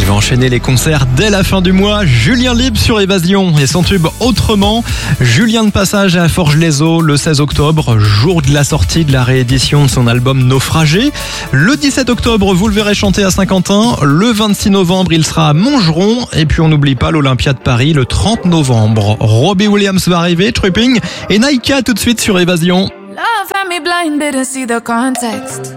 Il va enchaîner les concerts dès la fin du mois. Julien Libre sur Évasion et son tube Autrement. Julien de passage à Forges-les-Eaux le 16 octobre, jour de la sortie de la réédition de son album Naufragé. Le 17 octobre, vous le verrez chanter à Saint-Quentin. Le 26 novembre, il sera à Montgeron. Et puis on n'oublie pas l'Olympia de Paris le 30 novembre. Robbie Williams va arriver, Tripping et Naika tout de suite sur Évasion. Love had me blinded to see the context.